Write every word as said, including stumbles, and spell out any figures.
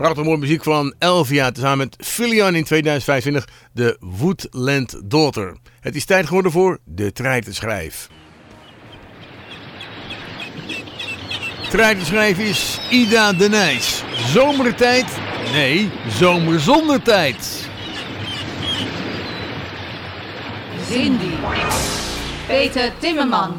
Prachtig mooie muziek van Elvia, tezamen met Filian in tweeduizend vijfentwintig, de Woodland Daughter. Het is tijd geworden voor de Treiterschijf. Treiterschijf is Ida de Nijs. Zomertijd? Nee, zomer zonder tijd. Cindy. Peter Timmermans.